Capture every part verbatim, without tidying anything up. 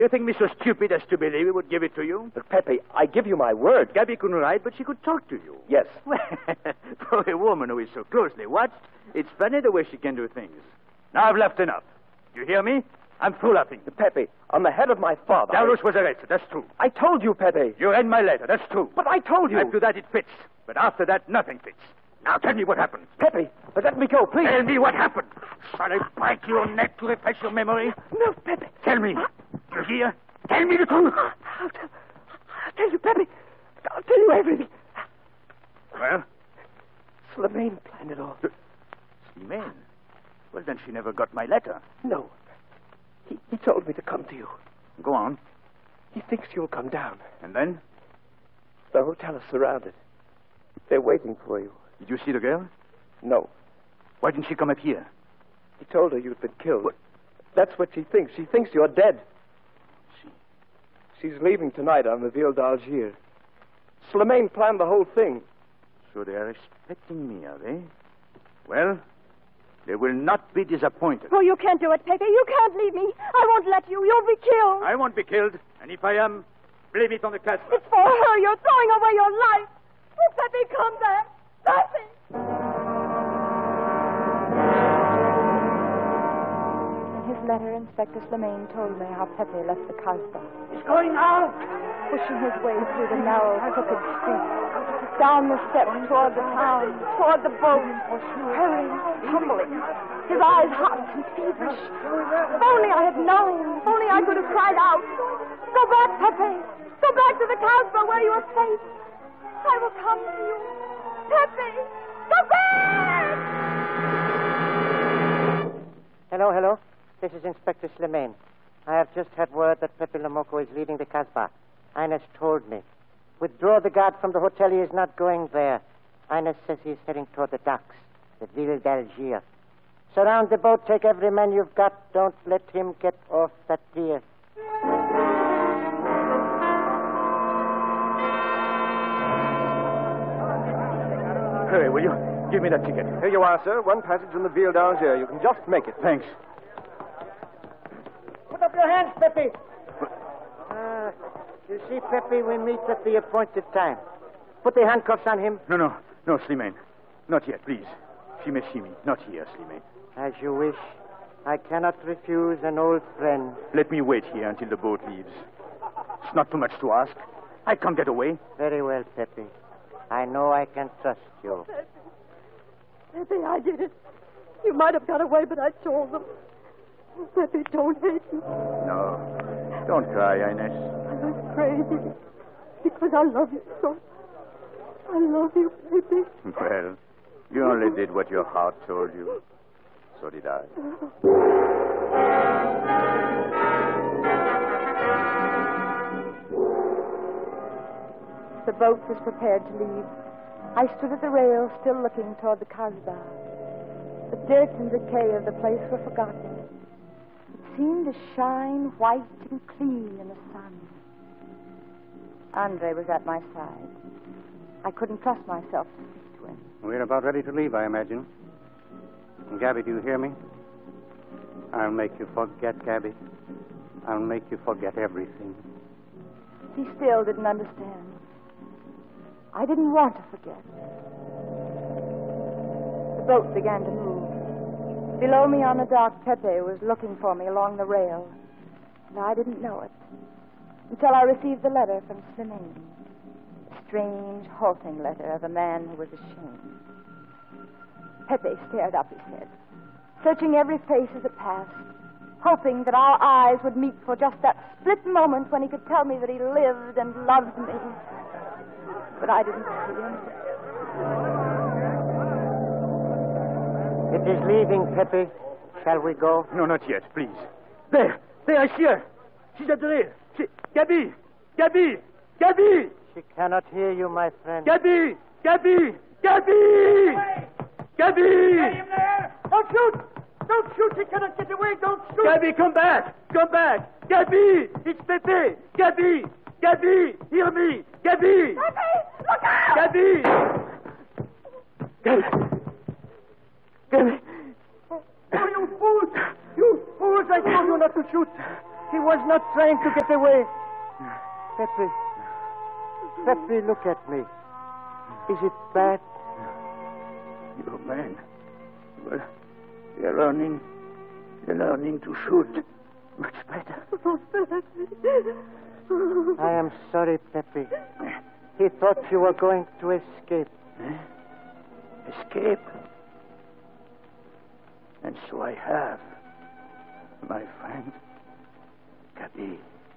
You think me so stupid as to believe he would give it to you? But, Pepe, I give you my word. Gabby couldn't ride, but she could talk to you. Yes. Well, for a woman who is so closely watched, it's funny the way she can do things. Now I've left enough. You hear me? I'm through laughing. Pepe, on the head of my father... Dalrus was arrested, that's true. I told you, Pepe. You read my letter, that's true. But I told you. After that, it fits. But after that, nothing fits. Now tell me what happened. Pepe, but let me go, please. Tell me what happened. Shall I break your neck to refresh your memory? No, Pepe. Tell me. You hear? Tell me the truth. I'll tell, I'll tell you, Pepe. I'll tell you everything. Well? Slimane planned it all. Slimane? Well, then she never got my letter. No. He, he told me to come to you. Go on. He thinks you'll come down. And then? The hotel is surrounded. They're waiting for you. Did you see the girl? No. Why didn't she come up here? He told her you'd been killed. What? That's what she thinks. She thinks you're dead. She... She's leaving tonight on the Ville d'Alger. Slimane planned the whole thing. So they are expecting me, are they? Well, they will not be disappointed. Oh, you can't do it, Pepe. You can't leave me. I won't let you. You'll be killed. I won't be killed. And if I am, blame it on the castle. It's for her. You're throwing away your life. Oh, Pepe, come back. Pepe! In his letter, Inspector Slimane told me how Pepe left the Kasbah. He's going now. Pushing his way through the narrow, crooked street, down the steps toward the town, toward the boat, hurrying, tumbling, his eyes hot and feverish. If only I had known, if only I could have cried out, "Go back, Pepe! Go back to the Kasbah where you are safe! I will come to you! Pepe! Go back!" Hello, hello. This is Inspector Slimane. I have just had word that Pepe Lamoko is leaving the Kasbah. Ines told me. Withdraw the guard from the hotel. He is not going there. Ines says he is heading toward the docks, the Ville d'Alger. Surround the boat. Take every man you've got. Don't let him get off that pier. Hurry, will you? Give me that ticket. Here you are, sir. One passage in the Ville d'Alger. You can just make it. Thanks. Put up your hands, Pepe. Ah, you see, Pepe, we meet at the appointed time. Put the handcuffs on him. No, no. No, Slimane. Not yet, please. She may see me. Not here, Slimane. As you wish. I cannot refuse an old friend. Let me wait here until the boat leaves. It's not too much to ask. I can't get away. Very well, Pepe. I know I can trust you. Pepe. Pepe, I did it. You might have got away, but I told them. Pepe, don't hate me. No. Don't cry, Ines. I was crazy because I love you so. I love you, Pepe. Well, you only did what your heart told you. So did I. The boat was prepared to leave. I stood at the rail, still looking toward the Kasbah. The dirt and decay of the place were forgotten. It seemed to shine white and clean in the sun. Andre was at my side. I couldn't trust myself to speak to him. We're about ready to leave, I imagine. And Gabby, do you hear me? I'll make you forget, Gabby. I'll make you forget everything. He still didn't understand. I didn't want to forget. The boat began to move. Below me on the dock, Pepe was looking for me along the rail. And I didn't know it until I received the letter from Slimane. A strange, halting letter of a man who was ashamed. Pepe stared up his head, searching every face as it passed, hoping that our eyes would meet for just that split moment when he could tell me that he lived and loved me. But I didn't see him. It is leaving, Pepe. Shall we go? No, not yet, please. There, there, I see her. She's at the rail. She... Gabby! Gabby! Gabby! She cannot hear you, my friend. Gabby! Gabby! Gabby! Gabby! Get him there! Don't shoot! Don't shoot! He cannot get away! Don't shoot! Gabby, come back! Come back! Gabby! It's Pepe! Gabby! Gabby! Hear me! Gabby! Pepe! Look out! Gabby! Gabby! Gabby! Oh, you fools! You fools! I told you not to shoot! He was not trying to get away. Pepe. Pepe, look at me. Is it bad? You man. Well, you're learning. You're learning to shoot. Much better. I am sorry, Pepe. He thought you were going to escape. Eh? Escape? And so I have. My friend. Gabi.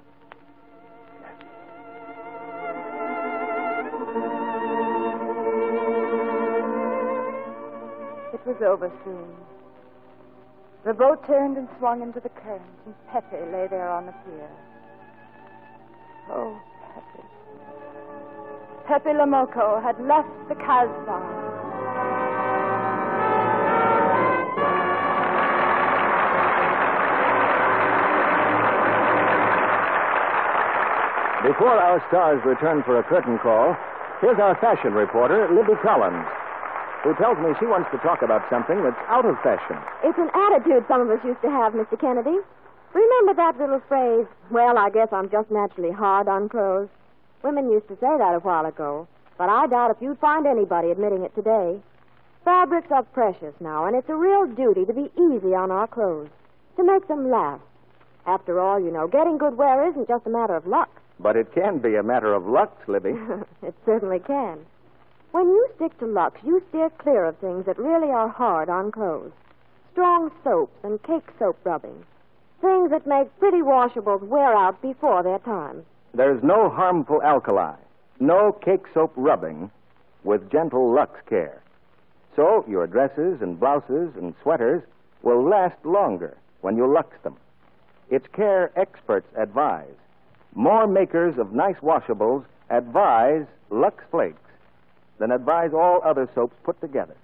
It was over soon. The boat turned and swung into the current, and Pepe lay there on the pier. Oh, Pepe. Pepe Lamoco had left the Casbah. Before our stars return for a curtain call, here's our fashion reporter, Libby Collins, who tells me she wants to talk about something that's out of fashion. It's an attitude some of us used to have, Mister Kennedy. Remember that little phrase, well, I guess I'm just naturally hard on clothes? Women used to say that a while ago, but I doubt if you'd find anybody admitting it today. Fabrics are precious now, and it's a real duty to be easy on our clothes, to make them last. After all, you know, getting good wear isn't just a matter of luck. But it can be a matter of luck, Libby. It certainly can. When you stick to Lux, you steer clear of things that really are hard on clothes. Strong soaps and cake soap rubbing. Things that make pretty washables wear out before their time. There's no harmful alkali, no cake soap rubbing with gentle Lux care. So your dresses and blouses and sweaters will last longer when you Lux them. It's care experts advise. More makers of nice washables advise Lux Flakes than advise all other soaps put together.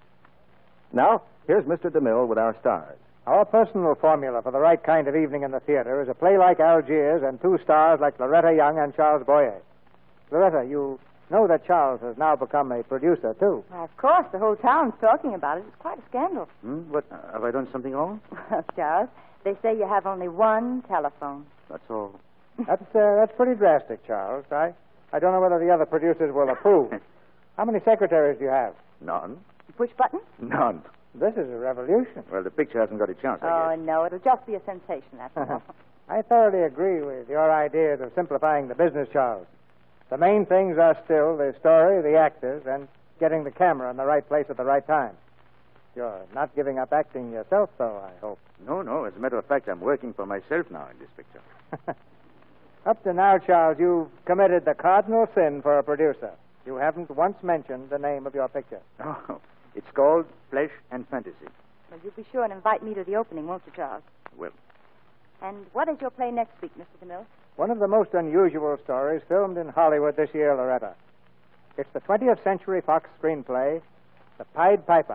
Now, here's Mister DeMille with our stars. Our personal formula for the right kind of evening in the theater is a play like Algiers and two stars like Loretta Young and Charles Boyer. Loretta, you know that Charles has now become a producer, too. Well, of course, the whole town's talking about it. It's quite a scandal. Hmm? What? Uh, have I done something wrong? Well, Charles, they say you have only one telephone. That's all. That's uh, that's pretty drastic, Charles. I, I don't know whether the other producers will approve. How many secretaries do you have? None. Push button? None. This is a revolution. Well, the picture hasn't got a chance, I Oh, guess. no, it'll just be a sensation, that's all. I thoroughly agree with your ideas of simplifying the business, Charles. The main things are still the story, the actors, and getting the camera in the right place at the right time. You're not giving up acting yourself, though, I hope. No, no. As a matter of fact, I'm working for myself now in this picture. Up to now, Charles, you've committed the cardinal sin for a producer. You haven't once mentioned the name of your picture. Oh, it's called Flesh and Fantasy. Well, you'll be sure and invite me to the opening, won't you, Charles? Well. And what is your play next week, Mister DeMille? One of the most unusual stories filmed in Hollywood this year, Loretta. It's the twentieth Century Fox screenplay, The Pied Piper.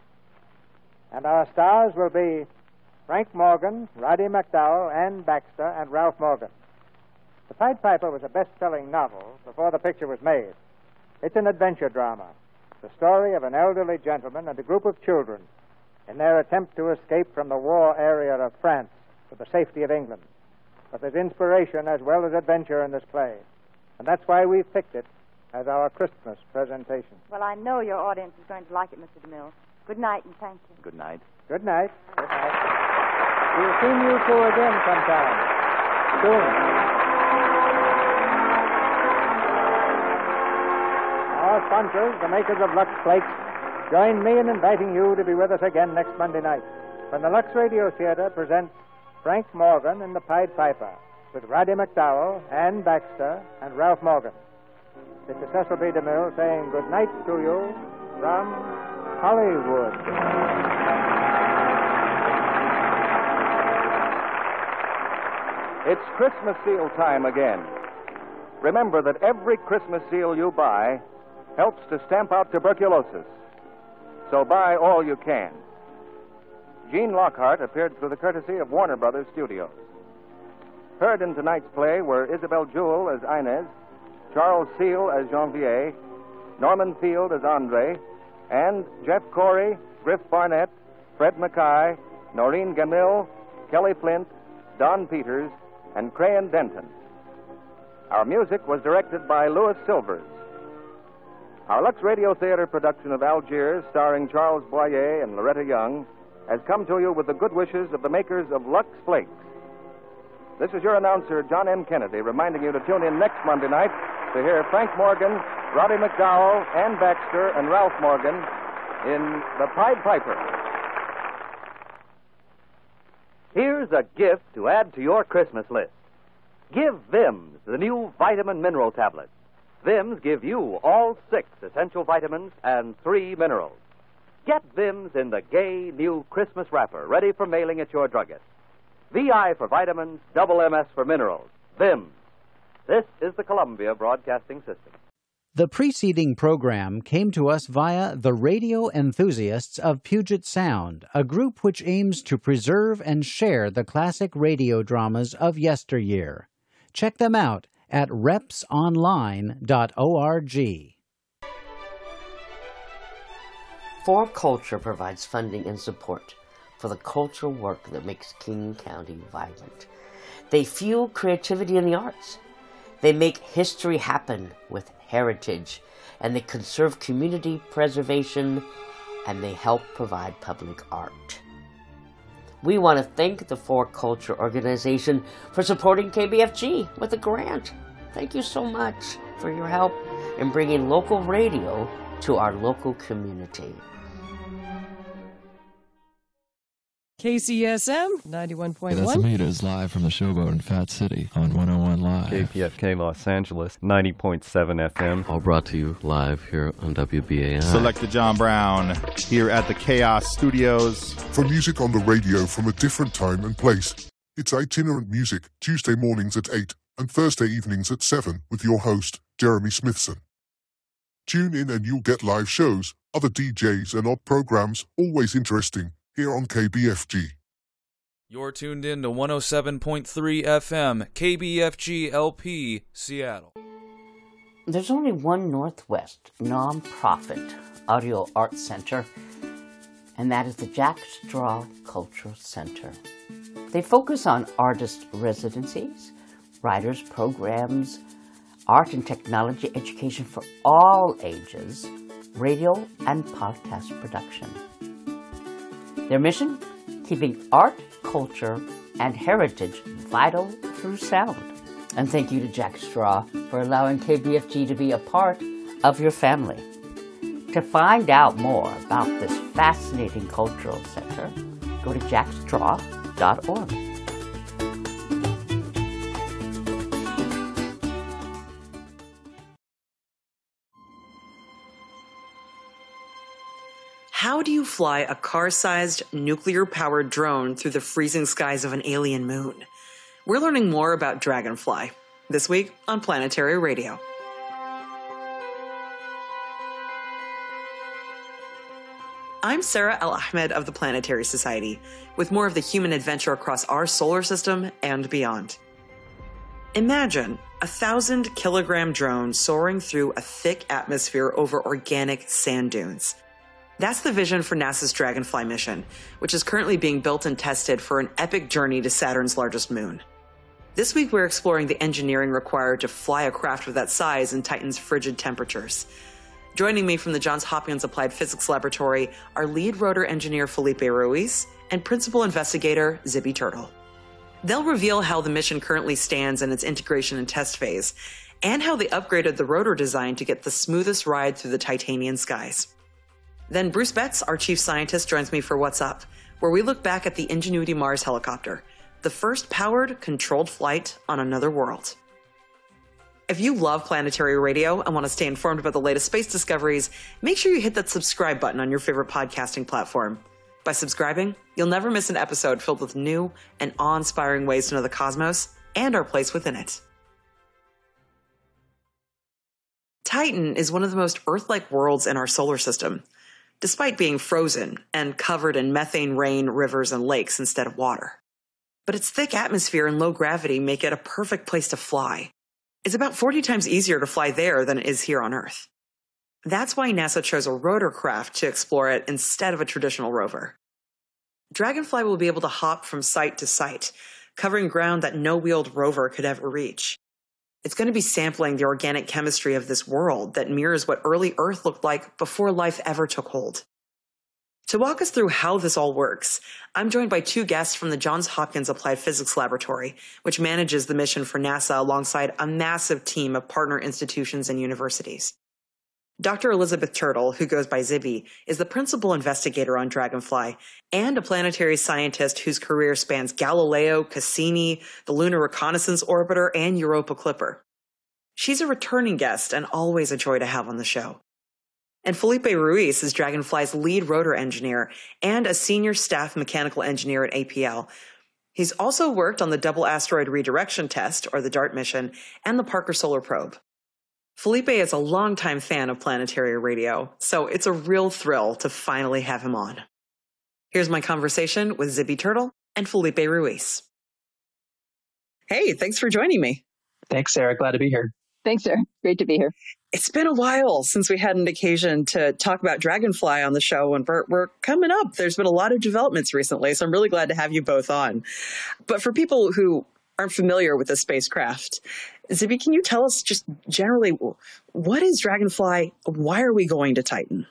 And our stars will be Frank Morgan, Roddy McDowell, Ann Baxter, and Ralph Morgan. The Pied Piper was a best-selling novel before the picture was made. It's an adventure drama, the story of an elderly gentleman and a group of children in their attempt to escape from the war area of France to the safety of England. But there's inspiration as well as adventure in this play, and that's why we've picked it as our Christmas presentation. Well, I know your audience is going to like it, Mister DeMille. Good night, and thank you. Good night. Good night. Good night. We'll see you two again sometime. Soon. Our sponsors, the makers of Lux Flakes, join me in inviting you to be with us again next Monday night when the Lux Radio Theater presents Frank Morgan in The Pied Piper with Roddy McDowell, Ann Baxter, and Ralph Morgan. This is Cecil B. DeMille saying good night to you from Hollywood. It's Christmas seal time again. Remember that every Christmas seal you buy helps to stamp out tuberculosis. So buy all you can. Gene Lockhart appeared through the courtesy of Warner Brothers Studios. Heard in tonight's play were Isabel Jewell as Inez, Charles Seal as Janvier, Norman Field as Andre, and Jeff Corey, Griff Barnett, Fred Mackay, Noreen Gamil, Kelly Flint, Don Peters, and Crayon Denton. Our music was directed by Louis Silvers. Our Lux Radio Theater production of Algiers, starring Charles Boyer and Loretta Young, has come to you with the good wishes of the makers of Lux Flakes. This is your announcer, John M. Kennedy, reminding you to tune in next Monday night to hear Frank Morgan, Roddy McDowell, Ann Baxter, and Ralph Morgan in The Pied Piper. Here's a gift to add to your Christmas list. Give Vims the new vitamin mineral tablets. Vims give you all six essential vitamins and three minerals. Get Vims in the gay new Christmas wrapper, ready for mailing at your druggist. V I for vitamins, double M S for minerals. Vims. This is the Columbia Broadcasting System. The preceding program came to us via the Radio Enthusiasts of Puget Sound, a group which aims to preserve and share the classic radio dramas of yesteryear. Check them out at reps online dot org. For Culture provides funding and support for the cultural work that makes King County vibrant. They fuel creativity in the arts. They make history happen with heritage, and they conserve community preservation, and they help provide public art. We want to thank the For Culture organization for supporting K B F G with a grant. Thank you so much for your help in bringing local radio to our local community. K C S M ninety-one point one. That's Amita is live from the Showboat in Fat City on one oh one Live. K P F K Los Angeles ninety point seven F M. All brought to you live here on W B A I. Selecta John Brown here at the Chaos Studios. For music on the radio from a different time and place, it's Itinerant Music, Tuesday mornings at eight and Thursday evenings at seven with your host, Jeremy Smithson. Tune in and you'll get live shows, other D Js and odd programs, always interesting, here on K B F G. You're tuned in to one oh seven point three F M, K B F G L P, Seattle. There's only one Northwest non-profit audio art center, and that is the Jack Straw Cultural Center. They focus on artist residencies, writers programs, art and technology education for all ages, radio and podcast production. Their mission? Keeping art, culture, and heritage vital through sound. And thank you to Jack Straw for allowing K B F G to be a part of your family. To find out more about this fascinating cultural center, go to jack straw dot org. How do you fly a car-sized, nuclear-powered drone through the freezing skies of an alien moon? We're learning more about Dragonfly this week on Planetary Radio. I'm Sarah El-Ahmed of the Planetary Society, with more of the human adventure across our solar system and beyond. Imagine a thousand kilogram drone soaring through a thick atmosphere over organic sand dunes. That's the vision for NASA's Dragonfly mission, which is currently being built and tested for an epic journey to Saturn's largest moon. This week, we're exploring the engineering required to fly a craft of that size in Titan's frigid temperatures. Joining me from the Johns Hopkins Applied Physics Laboratory are lead rotor engineer Felipe Ruiz and principal investigator Zibby Turtle. They'll reveal how the mission currently stands in its integration and test phase, and how they upgraded the rotor design to get the smoothest ride through the Titanian skies. Then Bruce Betts, our chief scientist, joins me for What's Up, where we look back at the Ingenuity Mars helicopter, the first powered, controlled flight on another world. If you love Planetary Radio and want to stay informed about the latest space discoveries, make sure you hit that subscribe button on your favorite podcasting platform. By subscribing, you'll never miss an episode filled with new and awe-inspiring ways to know the cosmos and our place within it. Titan is one of the most Earth-like worlds in our solar system, despite being frozen and covered in methane rain, rivers, and lakes instead of water. But its thick atmosphere and low gravity make it a perfect place to fly. It's about forty times easier to fly there than it is here on Earth. That's why NASA chose a rotorcraft to explore it instead of a traditional rover. Dragonfly will be able to hop from site to site, covering ground that no wheeled rover could ever reach. It's going to be sampling the organic chemistry of this world that mirrors what early Earth looked like before life ever took hold. To walk us through how this all works, I'm joined by two guests from the Johns Hopkins Applied Physics Laboratory, which manages the mission for NASA alongside a massive team of partner institutions and universities. Doctor Elizabeth Turtle, who goes by Zibby, is the principal investigator on Dragonfly and a planetary scientist whose career spans Galileo, Cassini, the Lunar Reconnaissance Orbiter, and Europa Clipper. She's a returning guest and always a joy to have on the show. And Felipe Ruiz is Dragonfly's lead rotor engineer and a senior staff mechanical engineer at A P L. He's also worked on the Double Asteroid Redirection Test, or the DART mission, and the Parker Solar Probe. Felipe is a longtime fan of planetary radio, so it's a real thrill to finally have him on. Here's my conversation with Zibby Turtle and Felipe Ruiz. Hey, thanks for joining me. Thanks, Sarah. Glad to be here. Thanks, Sarah. Great to be here. It's been a while since we had an occasion to talk about Dragonfly on the show, and we're, we're coming up. There's been a lot of developments recently, so I'm really glad to have you both on. But for people who aren't familiar with the spacecraft, Zibby, can you tell us just generally, what is Dragonfly? Why are we going to Titan?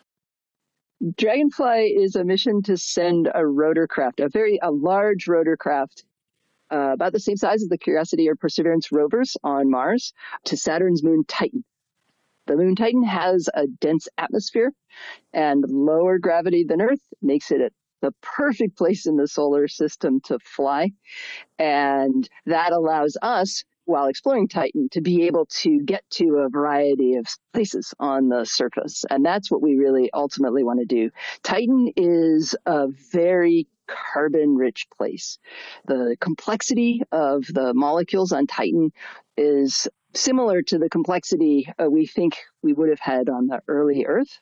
Dragonfly is a mission to send a rotorcraft, a very a large rotorcraft, uh, about the same size as the Curiosity or Perseverance rovers on Mars, to Saturn's moon Titan. The moon Titan has a dense atmosphere and lower gravity than Earth, makes it the perfect place in the solar system to fly. And that allows us, while exploring Titan, to be able to get to a variety of places on the surface. And that's what we really ultimately want to do. Titan is a very carbon-rich place. The complexity of the molecules on Titan is similar to the complexity uh, we think we would have had on the early Earth.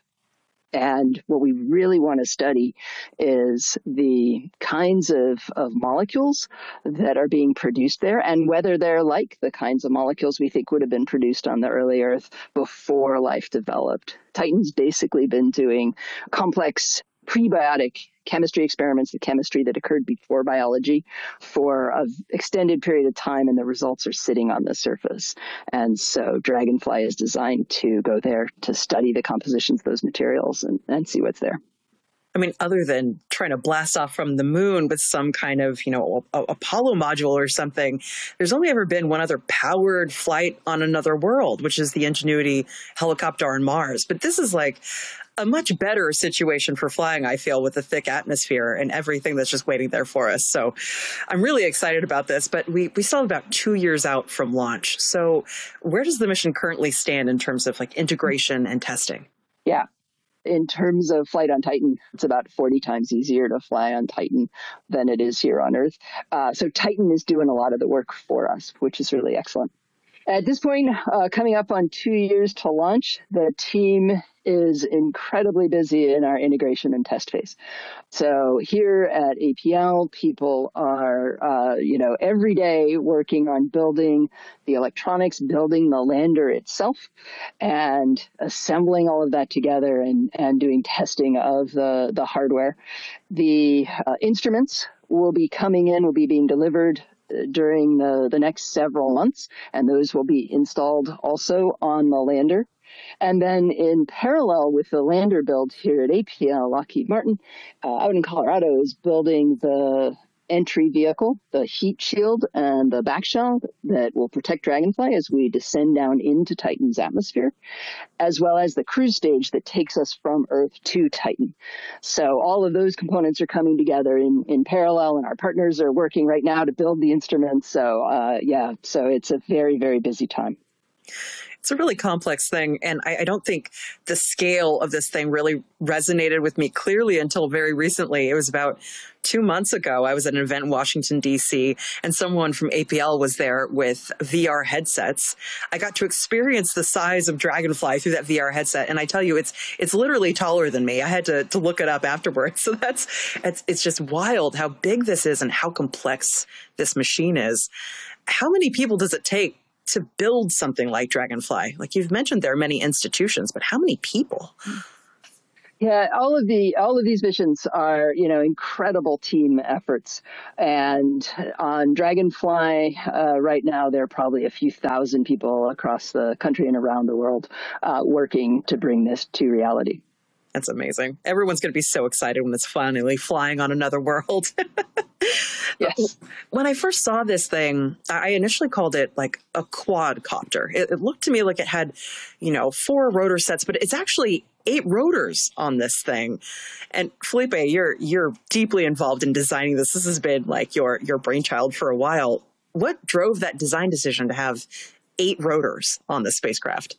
And what we really want to study is the kinds of, of molecules that are being produced there and whether they're like the kinds of molecules we think would have been produced on the early Earth before life developed. Titan's basically been doing complex prebiotic chemistry experiments, the chemistry that occurred before biology, for an extended period of time, and the results are sitting on the surface. And so Dragonfly is designed to go there to study the compositions of those materials and, and see what's there. I mean, other than trying to blast off from the moon with some kind of, you know, a, a Apollo module or something, there's only ever been one other powered flight on another world, which is the Ingenuity helicopter on Mars. But this is like a much better situation for flying, I feel, with the thick atmosphere and everything that's just waiting there for us. So I'm really excited about this, but we, we still have about two years out from launch. So where does the mission currently stand in terms of like integration and testing? Yeah. In terms of flight on Titan, it's about forty times easier to fly on Titan than it is here on Earth. Uh, so Titan is doing a lot of the work for us, which is really excellent. At this point, uh, coming up on two years to launch, the team is incredibly busy in our integration and test phase. So here at A P L, people are, uh, you know, every day working on building the electronics, building the lander itself, and assembling all of that together and, and doing testing of the, the hardware. The uh, instruments will be coming in, will be being delivered during the, the next several months, and those will be installed also on the lander. And then in parallel with the lander build here at A P L, Lockheed Martin, uh, out in Colorado, is building the entry vehicle, the heat shield and the back shell that will protect Dragonfly as we descend down into Titan's atmosphere, as well as the cruise stage that takes us from Earth to Titan. So all of those components are coming together in, in parallel, and our partners are working right now to build the instruments. So uh, yeah, so it's a very, very busy time. It's a really complex thing, and I, I don't think the scale of this thing really resonated with me clearly until very recently. It was about two months ago. I was at an event in Washington, D C, and someone from A P L was there with V R headsets. I got to experience the size of Dragonfly through that V R headset, and I tell you, it's it's literally taller than me. I had to, to look it up afterwards. So that's it's, it's just wild how big this is and how complex this machine is. How many people does it take to build something like Dragonfly? Like you've mentioned, there are many institutions, but how many people? Yeah, all of the all of these missions are, you know, incredible team efforts. And on Dragonfly, uh, right now, there are probably a few thousand people across the country and around the world uh, working to bring this to reality. That's amazing. Everyone's going to be so excited when it's finally flying on another world. Yes. When I first saw this thing, I initially called it like a quadcopter. It, it looked to me like it had, you know, four rotor sets, but it's actually eight rotors on this thing. And Felipe, you're you're deeply involved in designing this. This has been like your your brainchild for a while. What drove that design decision to have eight rotors on this spacecraft?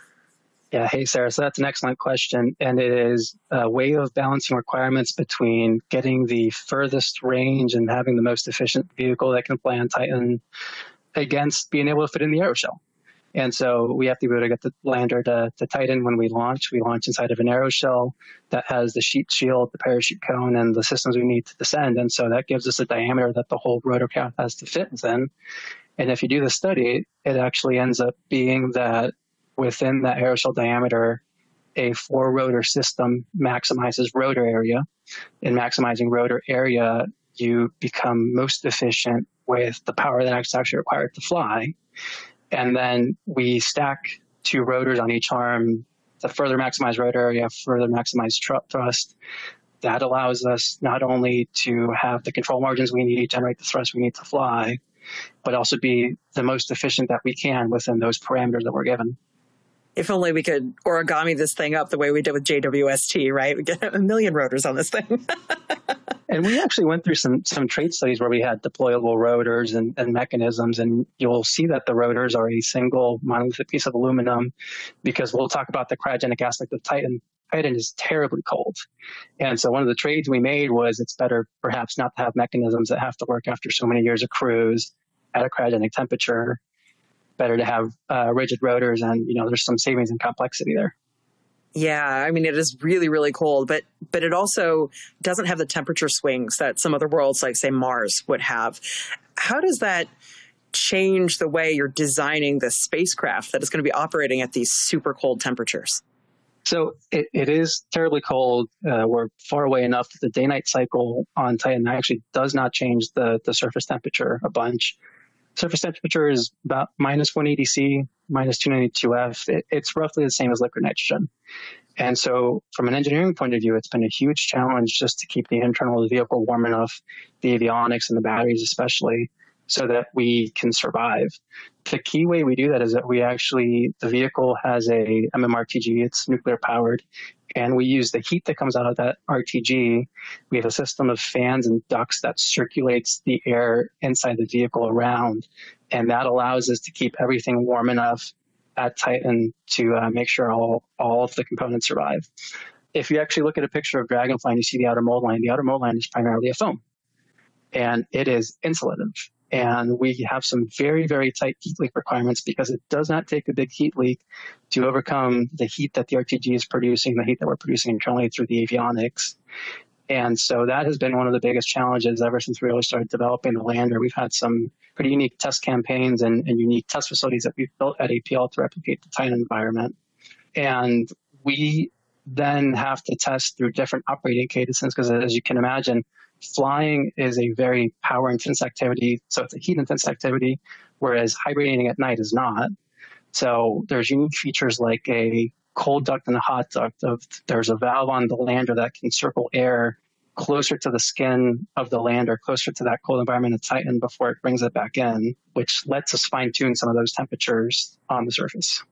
Yeah, hey, Sarah. So that's an excellent question. And it is a way of balancing requirements between getting the furthest range and having the most efficient vehicle that can fly on Titan against being able to fit in the aeroshell. And so we have to be able to get the lander to, to Titan when we launch. We launch inside of an aeroshell that has the sheet shield, the parachute cone, and the systems we need to descend. And so that gives us a diameter that the whole rotorcraft has to fit within. And if you do the study, it actually ends up being that within that aeroshell diameter, a four-rotor system maximizes rotor area. In maximizing rotor area, you become most efficient with the power that's actually required to fly. And then we stack two rotors on each arm to further maximize rotor area, further maximize tr- thrust. That allows us not only to have the control margins we need, generate the thrust we need to fly, but also be the most efficient that we can within those parameters that we're given. If only we could origami this thing up the way we did with J W S T, right? We get a million rotors on this thing. And we actually went through some some trade studies where we had deployable rotors and, and mechanisms, and you'll see that the rotors are a single monolithic piece of aluminum, because we'll talk about the cryogenic aspect of Titan. Titan is terribly cold. And so one of the trades we made was it's better perhaps not to have mechanisms that have to work after so many years of cruise at a cryogenic temperature. Better to have uh, rigid rotors, and, you know, there's some savings and complexity there. Yeah, I mean, it is really, really cold, but but it also doesn't have the temperature swings that some other worlds, like, say, Mars, would have. How does that change the way you're designing the spacecraft that is going to be operating at these super cold temperatures? So it, it is terribly cold. Uh, we're far away enough that the day-night cycle on Titan actually does not change the, the surface temperature a bunch. Surface temperature is about minus one eighty C, minus two ninety-two F. It, it's roughly the same as liquid nitrogen. And so from an engineering point of view, it's been a huge challenge just to keep the internal of the vehicle warm enough, the avionics and the batteries especially, so that we can survive. The key way we do that is that we actually, the vehicle has a M M R T G, it's nuclear powered, and we use the heat that comes out of that R T G. We have a system of fans and ducts that circulates the air inside the vehicle around, and that allows us to keep everything warm enough at Titan to uh, make sure all, all of the components survive. If you actually look at a picture of Dragonfly and you see the outer mold line, the outer mold line is primarily a foam, and it is insulative. And we have some very, very tight heat leak requirements because it does not take a big heat leak to overcome the heat that the R T G is producing, the heat that we're producing internally through the avionics. And so that has been one of the biggest challenges ever since we really started developing the lander. We've had some pretty unique test campaigns and, and unique test facilities that we've built at A P L to replicate the Titan environment. And we then have to test through different operating cadences because, as you can imagine, flying is a very power-intense activity, so it's a heat-intense activity, whereas hibernating at night is not. So there's unique features like a cold duct and a hot duct. Of there's a valve on the lander that can circle air closer to the skin of the lander, closer to that cold environment of Titan before it brings it back in, which lets us fine-tune some of those temperatures on the surface.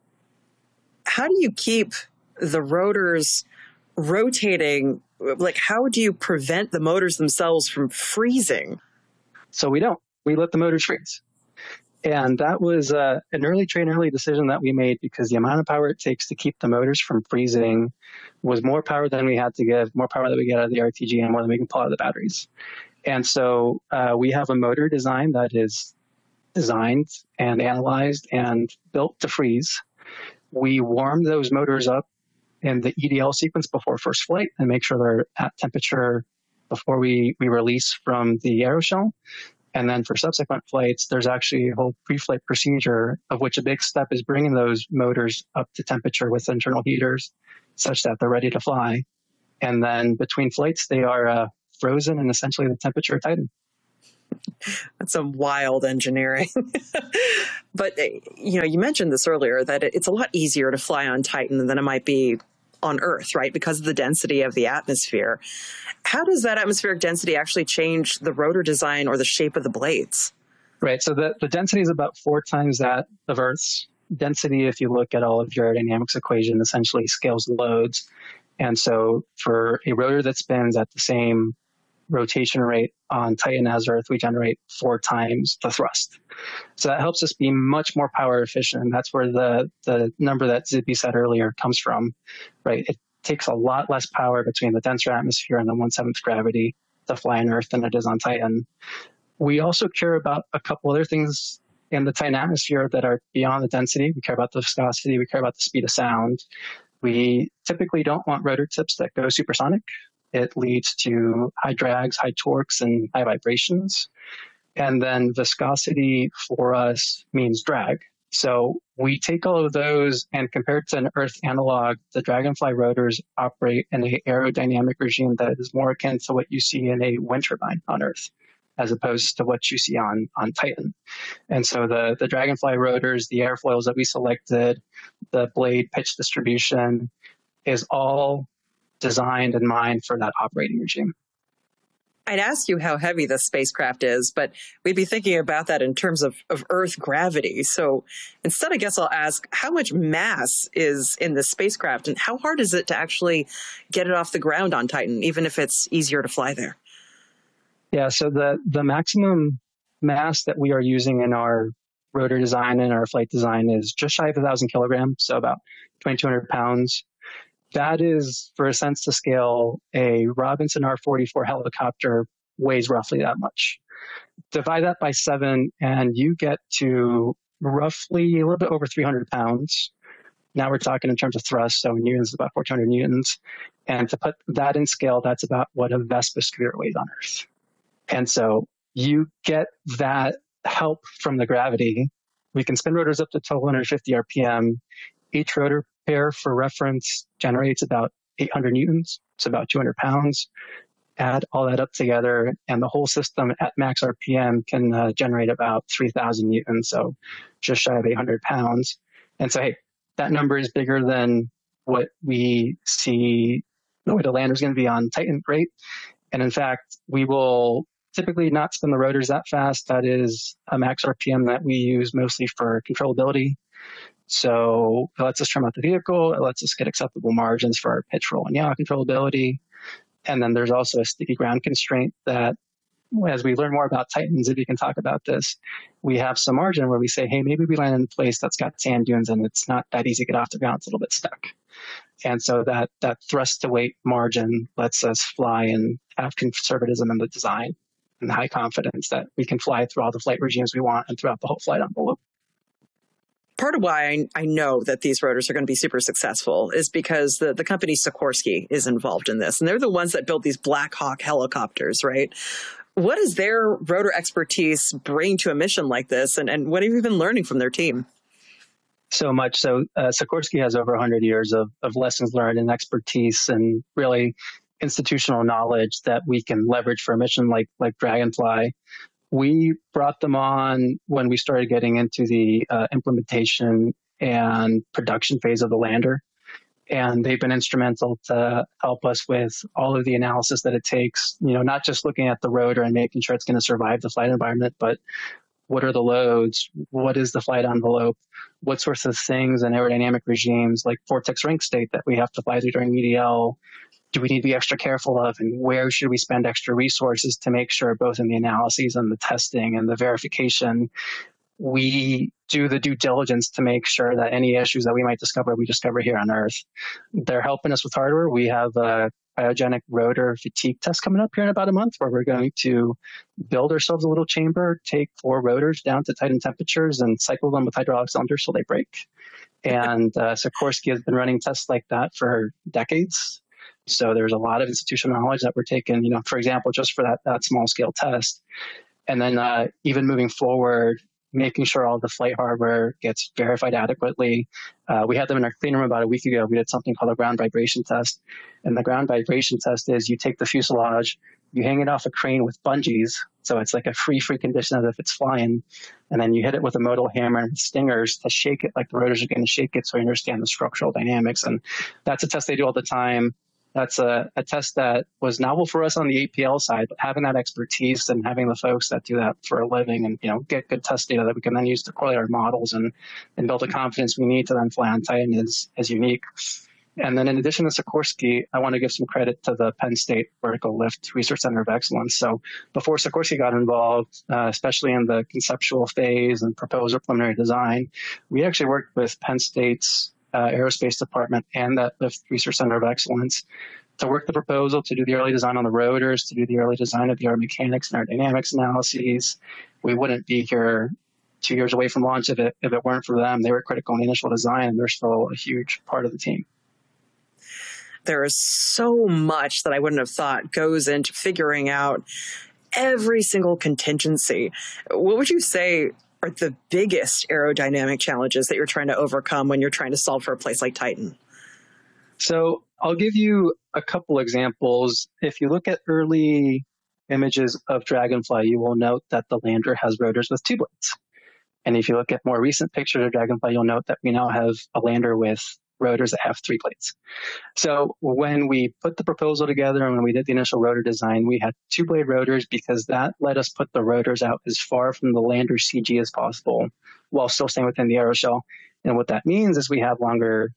How do you keep the rotors rotating? Like, how do you prevent the motors themselves from freezing? So we don't. We let the motors freeze. And that was uh, an early train, early decision that we made because the amount of power it takes to keep the motors from freezing was more power than we had to give, more power that we get out of the R T G and more than we can pull out of the batteries. And so uh, we have a motor design that is designed and analyzed and built to freeze. We warm those motors up in the E D L sequence before first flight and make sure they're at temperature before we, we release from the aeroshell. And then for subsequent flights, there's actually a whole pre-flight procedure of which a big step is bringing those motors up to temperature with internal heaters such that they're ready to fly. And then between flights, they are uh, frozen in essentially the temperature of Titan. That's some wild engineering. But, you know, you mentioned this earlier, that it's a lot easier to fly on Titan than it might be on Earth, right? Because of the density of the atmosphere. How does that atmospheric density actually change the rotor design or the shape of the blades? Right. So the, the density is about four times that of Earth's density. If you look at all of your aerodynamics equation, essentially scales the loads. And so for a rotor that spins at the same rotation rate on Titan as Earth, we generate four times the thrust. So that helps us be much more power efficient. And that's where the, the number that Zippy said earlier comes from, right? It takes a lot less power between the denser atmosphere and the one-seventh gravity to fly on Earth than it is on Titan. We also care about a couple other things in the Titan atmosphere that are beyond the density. We care about the viscosity. We care about the speed of sound. We typically don't want rotor tips that go supersonic. It leads to high drags, high torques, and high vibrations. And then viscosity for us means drag. So we take all of those, and compared to an Earth analog, the Dragonfly rotors operate in an aerodynamic regime that is more akin to what you see in a wind turbine on Earth, as opposed to what you see on, on Titan. And so the, the Dragonfly rotors, the airfoils that we selected, the blade pitch distribution is all designed and mined for that operating regime. I'd ask you how heavy the spacecraft is, but we'd be thinking about that in terms of, of Earth gravity. So instead, I guess I'll ask, how much mass is in this spacecraft, and how hard is it to actually get it off the ground on Titan, even if it's easier to fly there? Yeah, so the, the maximum mass that we are using in our rotor design and our flight design is just shy of one thousand kilograms, so about twenty-two hundred pounds. That is, for a sense to scale, a Robinson R forty-four helicopter weighs roughly that much. Divide that by seven, and you get to roughly a little bit over three hundred pounds. Now we're talking in terms of thrust, so in newtons, about fourteen hundred newtons. And to put that in scale, that's about what a Vespa scooter weighs on Earth. And so you get that help from the gravity. We can spin rotors up to twelve fifty R P M. Each rotor pair, for reference, generates about eight hundred newtons, so about two hundred pounds. Add all that up together, and the whole system at max R P M can uh, generate about three thousand newtons, so just shy of eight hundred pounds. And so, hey, that number is bigger than what we see the way the lander is going to be on Titan, great. And in fact, we will typically not spin the rotors that fast. That is a max R P M that we use mostly for controllability. So it lets us trim out the vehicle. It lets us get acceptable margins for our pitch, roll, and yaw controllability. And then there's also a sticky ground constraint that, as we learn more about Titans, if you can talk about this, we have some margin where we say, hey, maybe we land in a place that's got sand dunes and it's not that easy to get off the ground. It's a little bit stuck. And so that, that thrust to weight margin lets us fly and have conservatism in the design and high confidence that we can fly through all the flight regimes we want and throughout the whole flight envelope. Part of why I, I know that these rotors are going to be super successful is because the, the company Sikorsky is involved in this, and they're the ones that build these Black Hawk helicopters, right? What does their rotor expertise bring to a mission like this, and, and what have you been learning from their team? So much. So uh, Sikorsky has over one hundred years of, of lessons learned and expertise and really institutional knowledge that we can leverage for a mission like like Dragonfly. We brought them on when we started getting into the uh, implementation and production phase of the lander. And they've been instrumental to help us with all of the analysis that it takes, you know, not just looking at the rotor and making sure it's going to survive the flight environment, but what are the loads? What is the flight envelope? What sorts of things and aerodynamic regimes like vortex ring state that we have to fly through during E D L do we need to be extra careful of, and where should we spend extra resources to make sure, both in the analyses and the testing and the verification, we do the due diligence to make sure that any issues that we might discover, we discover here on Earth. They're helping us with hardware. We have a cryogenic rotor fatigue test coming up here in about a month, where we're going to build ourselves a little chamber, take four rotors down to Titan temperatures and cycle them with hydraulic cylinders so they break. And uh, Sikorsky has been running tests like that for decades. So there's a lot of institutional knowledge that we're taking, you know, for example, just for that, that small scale test. And then uh, even moving forward, making sure all the flight hardware gets verified adequately. Uh, we had them in our clean room about a week ago. We did something called a ground vibration test. And the ground vibration test is you take the fuselage, you hang it off a crane with bungees, so it's like a free, free condition as if it's flying, and then you hit it with a modal hammer and stingers to shake it like the rotors are going to shake it so you understand the structural dynamics. And that's a test they do all the time. That's a, a test that was novel for us on the A P L side, but having that expertise and having the folks that do that for a living and, you know, get good test data that we can then use to correlate our models and, and build the confidence we need to then fly on Titan is, is unique. And then in addition to Sikorsky, I want to give some credit to the Penn State Vertical Lift Research Center of Excellence. So before Sikorsky got involved, uh, especially in the conceptual phase and proposal preliminary design, we actually worked with Penn State's uh, Aerospace Department and that Lift Research Center of Excellence to work the proposal, to do the early design on the rotors, to do the early design of the aerodynamics and aerodynamics analyses. We wouldn't be here two years away from launch if it, if it weren't for them. They were critical in the initial design, and they're still a huge part of the team. There is so much that I wouldn't have thought goes into figuring out every single contingency. What would you say are the biggest aerodynamic challenges that you're trying to overcome when you're trying to solve for a place like Titan? So I'll give you a couple examples. If you look at early images of Dragonfly, you will note that the lander has rotors with two blades. And if you look at more recent pictures of Dragonfly, you'll note that we now have a lander with rotors that have three blades. So when we put the proposal together and when we did the initial rotor design, we had two blade rotors because that let us put the rotors out as far from the lander C G as possible while still staying within the aeroshell. And what that means is we have longer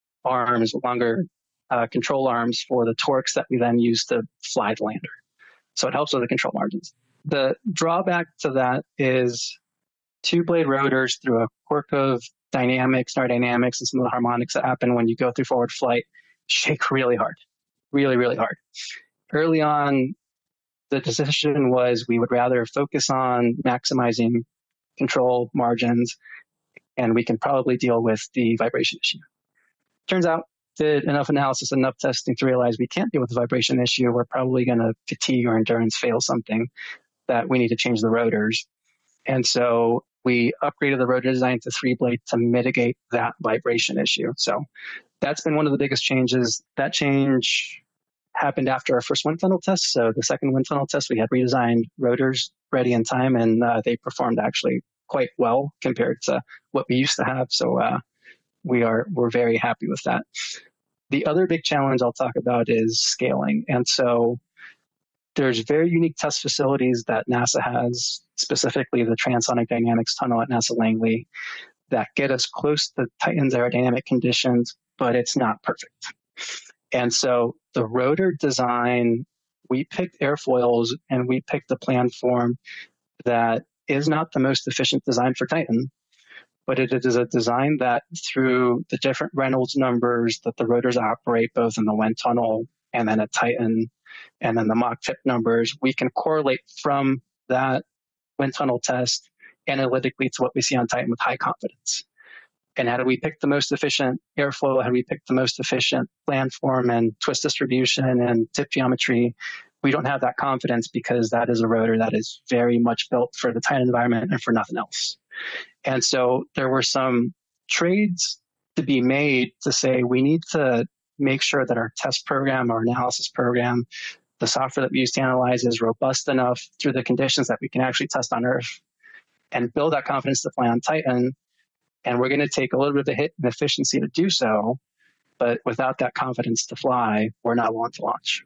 arms, longer uh, control arms for the torques that we then use to fly the lander. So it helps with the control margins. The drawback to that is two blade rotors through a quirk of dynamics, aerodynamics, and some of the harmonics that happen when you go through forward flight shake really hard, really, really hard. Early on, the decision was we would rather focus on maximizing control margins, and we can probably deal with the vibration issue. Turns out, did enough analysis, enough testing to realize we can't deal with the vibration issue. We're probably going to fatigue or endurance fail something that we need to change the rotors. And so we upgraded the rotor design to three blade to mitigate that vibration issue. So that's been one of the biggest changes. That change happened after our first wind tunnel test. So the second wind tunnel test, we had redesigned rotors ready in time, and uh, they performed actually quite well compared to what we used to have. So uh, we are we're very happy with that. The other big challenge I'll talk about is scaling. And so there's very unique test facilities that NASA has, specifically the Transonic Dynamics Tunnel at NASA Langley, that get us close to Titan's aerodynamic conditions, but it's not perfect. And so the rotor design, we picked airfoils and we picked the plan form that is not the most efficient design for Titan, but it is a design that through the different Reynolds numbers that the rotors operate both in the wind tunnel and then at Titan, and then the Mach tip numbers, we can correlate from that wind tunnel test analytically to what we see on Titan with high confidence. And how do we pick the most efficient airflow? How do we pick the most efficient landform and twist distribution and tip geometry? We don't have that confidence because that is a rotor that is very much built for the Titan environment and for nothing else. And so there were some trades to be made to say we need to make sure that our test program, our analysis program, the software that we use to analyze is robust enough through the conditions that we can actually test on Earth and build that confidence to fly on Titan. And we're going to take a little bit of a hit in efficiency to do so, but without that confidence to fly, we're not willing to launch.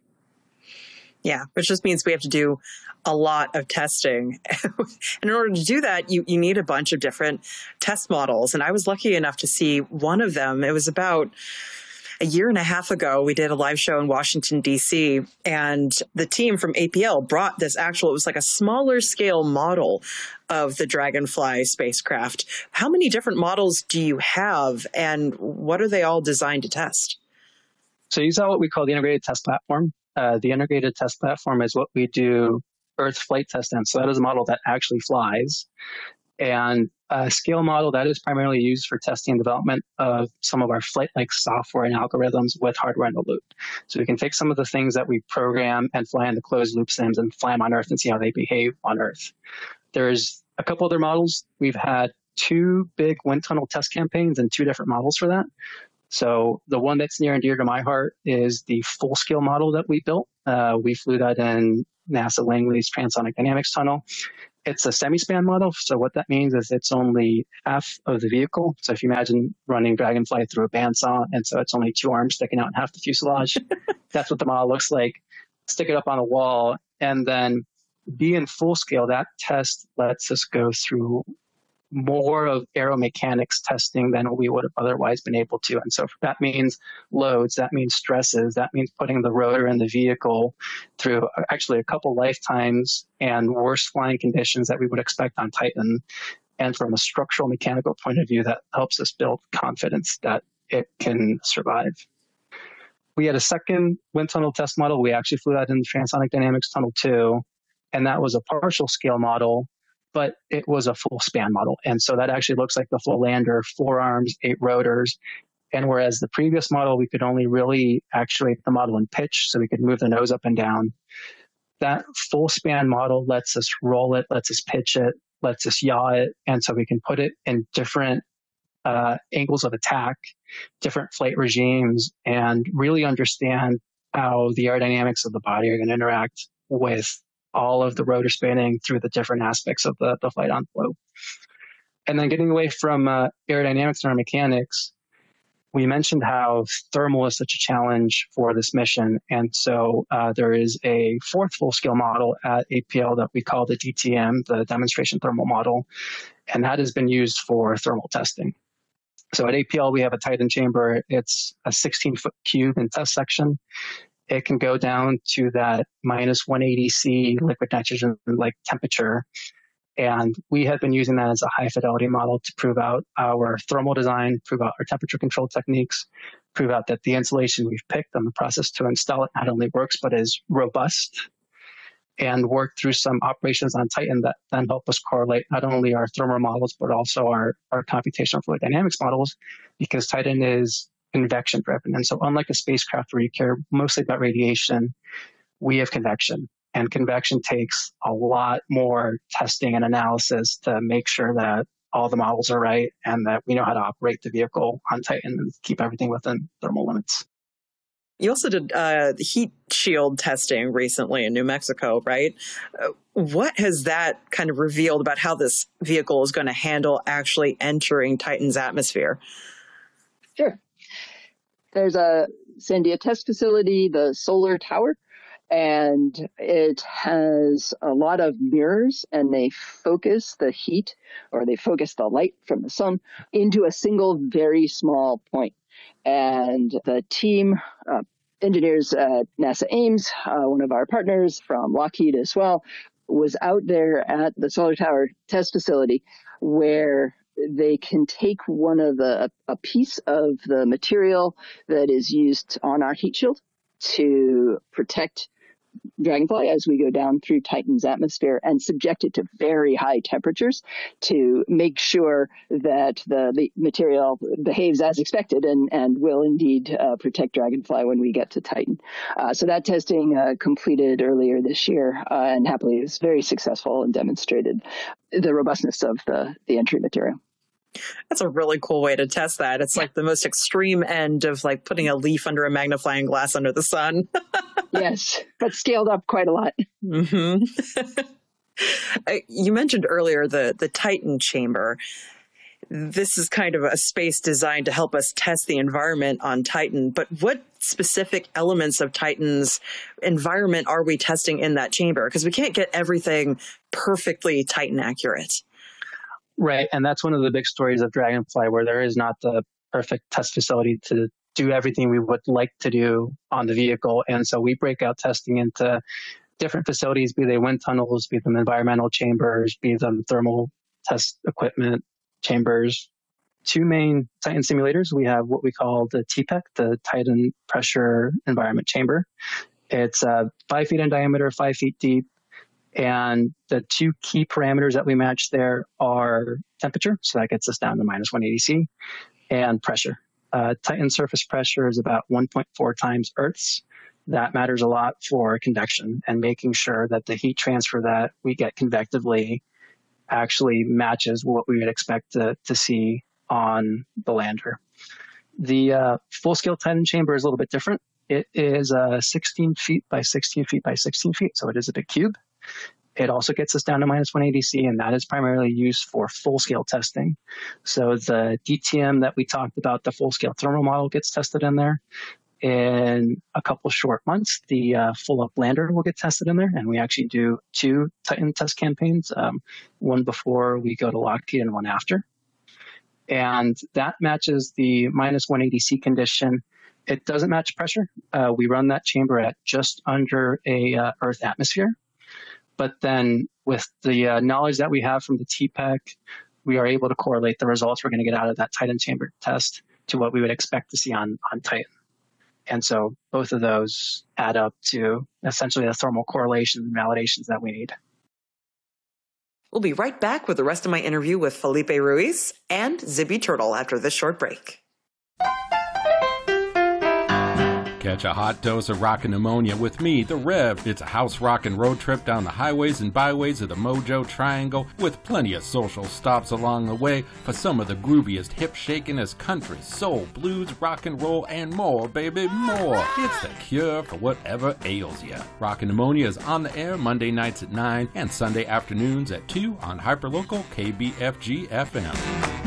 Yeah, which just means we have to do a lot of testing. And in order to do that, you, you need a bunch of different test models. And I was lucky enough to see one of them. It was about a year and a half ago. We did a live show in Washington, D C, and the team from A P L brought this actual, it was like a smaller scale model of the Dragonfly spacecraft. How many different models do you have, and what are they all designed to test? So you saw what we call the integrated test platform. Uh, the integrated test platform is what we do Earth flight test in. So that is a model that actually flies. And a scale model that is primarily used for testing and development of some of our flight-like software and algorithms with hardware in the loop. So we can take some of the things that we program and fly in the closed loop sims and fly them on Earth and see how they behave on Earth. There's a couple other models. We've had two big wind tunnel test campaigns and two different models for that. So the one that's near and dear to my heart is the full-scale model that we built. Uh, we flew that in NASA Langley's Transonic Dynamics Tunnel. It's a semi-span model, so what that means is it's only half of the vehicle. So if you imagine running Dragonfly through a bandsaw, and so it's only two arms sticking out in half the fuselage, that's what the model looks like. Stick it up on a wall, and then being full scale, that test lets us go through more of aeromechanics testing than we would have otherwise been able to. And so that means loads, that means stresses, that means putting the rotor in the vehicle through actually a couple lifetimes and worse flying conditions that we would expect on Titan. And from a structural mechanical point of view, that helps us build confidence that it can survive. We had a second wind tunnel test model. We actually flew that in the Transonic Dynamics Tunnel two, and that was a partial scale model, but it was a full span model. And so that actually looks like the full lander, four arms, eight rotors. And whereas the previous model, we could only really actuate the model in pitch, so we could move the nose up and down. That full span model lets us roll it, lets us pitch it, lets us yaw it. And so we can put it in different uh, angles of attack, different flight regimes, and really understand how the aerodynamics of the body are going to interact with all of the rotor spinning through the different aspects of the, the flight envelope. And then getting away from uh, aerodynamics and our mechanics, we mentioned how thermal is such a challenge for this mission. And so uh, there is a fourth full-scale model at A P L that we call the D T M, the Demonstration Thermal Model, and that has been used for thermal testing. So at A P L, we have a Titan chamber. It's a sixteen-foot cube in test section. It can go down to that minus one eighty C liquid nitrogen-like temperature. And we have been using that as a high-fidelity model to prove out our thermal design, prove out our temperature control techniques, prove out that the insulation we've picked on the process to install it not only works, but is robust, and work through some operations on Titan that then help us correlate not only our thermal models, but also our, our computational fluid dynamics models, because Titan is convection driven. And so unlike a spacecraft where you care mostly about radiation, we have convection. And convection takes a lot more testing and analysis to make sure that all the models are right and that we know how to operate the vehicle on Titan and keep everything within thermal limits. You also did uh, heat shield testing recently in New Mexico, right? Uh, what has that kind of revealed about how this vehicle is going to handle actually entering Titan's atmosphere? Sure. There's a Sandia test facility, the solar tower, and it has a lot of mirrors, and they focus the heat, or they focus the light from the sun into a single very small point. And the team, uh, engineers at NASA Ames, uh, one of our partners from Lockheed as well, was out there at the solar tower test facility where they can take one of the, a piece of the material that is used on our heat shield to protect Dragonfly as we go down through Titan's atmosphere and subject it to very high temperatures to make sure that the, the material behaves as expected and, and will indeed uh, protect Dragonfly when we get to Titan. Uh, so that testing uh, completed earlier this year uh, and happily was very successful and demonstrated the robustness of the, the entry material. That's a really cool way to test that. It's like the most extreme end of like putting a leaf under a magnifying glass under the sun. Yes, but scaled up quite a lot. Mm-hmm. You mentioned earlier the, the Titan chamber. This is kind of a space designed to help us test the environment on Titan. But what specific elements of Titan's environment are we testing in that chamber? Because we can't get everything perfectly Titan accurate. Right. And that's one of the big stories of Dragonfly, where there is not the perfect test facility to do everything we would like to do on the vehicle. And so we break out testing into different facilities, be they wind tunnels, be them environmental chambers, be them thermal test equipment chambers. Two main Titan simulators. We have what we call the T PEC, the Titan Pressure Environment Chamber. It's uh, five feet in diameter, five feet deep. And the two key parameters that we match there are temperature, so that gets us down to minus one eighty C, and pressure. Uh, Titan surface pressure is about one point four times Earth's. That matters a lot for convection and making sure that the heat transfer that we get convectively actually matches what we would expect to, to see on the lander. The uh, full-scale Titan chamber is a little bit different. It is uh, sixteen feet by sixteen feet by sixteen feet, so it is a big cube. It also gets us down to minus one eighty C, and that is primarily used for full-scale testing. So the D T M that we talked about, the full-scale thermal model, gets tested in there. In a couple short months, the uh, full-up lander will get tested in there, and we actually do two Titan test campaigns, um, one before we go to Lockheed and one after. And that matches the minus one eighty C condition. It doesn't match pressure. Uh, we run that chamber at just under a uh, Earth atmosphere. But then with the uh, knowledge that we have from the T PEC, we are able to correlate the results we're going to get out of that Titan chamber test to what we would expect to see on, on Titan. And so both of those add up to essentially the thermal correlations and validations that we need. We'll be right back with the rest of my interview with Felipe Ruiz and Zibby Turtle after this short break. Catch a hot dose of rockin' pneumonia with me, The Rev. It's a house rockin' road trip down the highways and byways of the Mojo Triangle with plenty of social stops along the way for some of the grooviest, hip-shakin'est country, soul, blues, rock and roll, and more, baby, more. It's the cure for whatever ails ya. Rockin' Pneumonia is on the air Monday nights at nine and Sunday afternoons at two on Hyperlocal K B F G F M.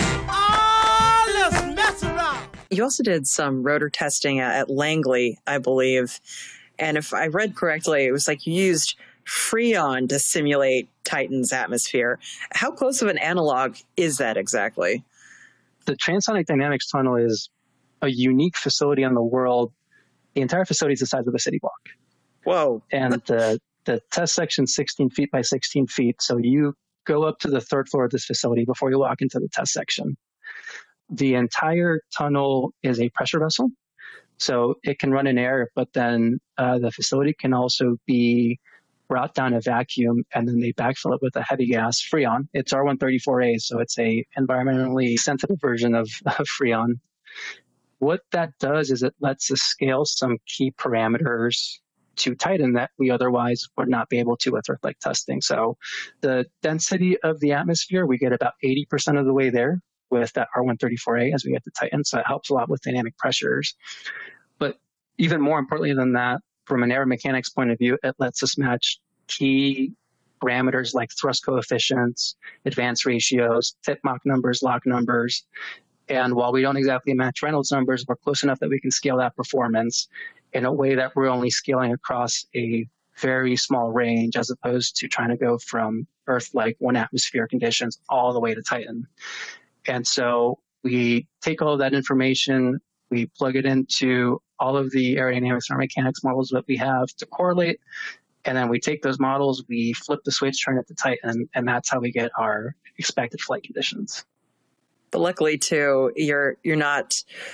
Oh, let's mess around. You also did some rotor testing at Langley, I believe. And if I read correctly, it was like you used Freon to simulate Titan's atmosphere. How close of an analog is that exactly? The Transonic Dynamics Tunnel is a unique facility in the world. The entire facility is the size of a city block. Whoa. And the, the test section is sixteen feet by sixteen feet. So you go up to the third floor of this facility before you walk into the test section. The entire tunnel is a pressure vessel, so it can run in air, but then uh, the facility can also be brought down a vacuum, and then they backfill it with a heavy gas, Freon. It's R one thirty-four A, so it's a environmentally sensitive version of, of Freon. What that does is it lets us scale some key parameters to Titan that we otherwise would not be able to with Earth-like testing. So the density of the atmosphere, we get about eighty percent of the way there with that R one thirty-four A as we get to Titan. So it helps a lot with dynamic pressures. But even more importantly than that, from an aerodynamics point of view, it lets us match key parameters like thrust coefficients, advance ratios, tip Mach numbers, Lock numbers. And while we don't exactly match Reynolds numbers, we're close enough that we can scale that performance in a way that we're only scaling across a very small range as opposed to trying to go from Earth-like one atmosphere conditions all the way to Titan. And so we take all of that information, we plug it into all of the aerodynamics and mechanics models that we have to correlate, and then we take those models, we flip the switch, turn it to Titan, and that's how we get our expected flight conditions. But luckily, too, you're you're not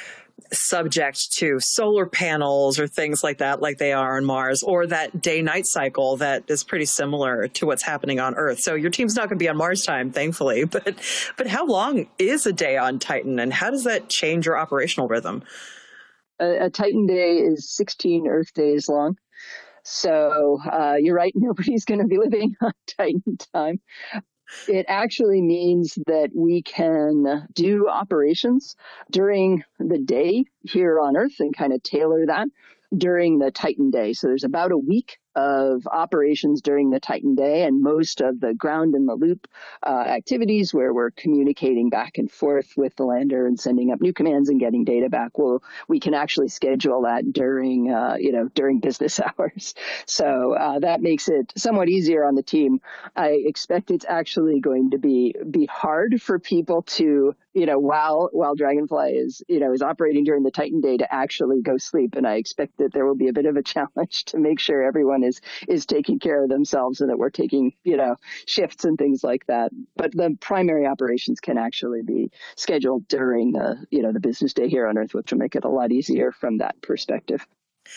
subject to solar panels or things like that, like they are on Mars, or that day-night cycle that is pretty similar to what's happening on Earth. So your team's not going to be on Mars time, thankfully. But but how long is a day on Titan, and how does that change your operational rhythm? A, a Titan day is sixteen Earth days long. So uh, you're right, nobody's going to be living on Titan time. It actually means that we can do operations during the day here on Earth and kind of tailor that during the Titan day. So there's about a week of operations during the Titan day, and most of the ground in the loop uh, activities where we're communicating back and forth with the lander and sending up new commands and getting data back, well, we can actually schedule that during, uh, you know, during business hours. So uh, that makes it somewhat easier on the team. I expect it's actually going to be be hard for people to, you know, while while Dragonfly is, you know, is operating during the Titan day to actually go sleep. And I expect that there will be a bit of a challenge to make sure everyone is is taking care of themselves and that we're taking, you know, shifts and things like that. But the primary operations can actually be scheduled during the, you know, the business day here on Earth, which will make it a lot easier from that perspective.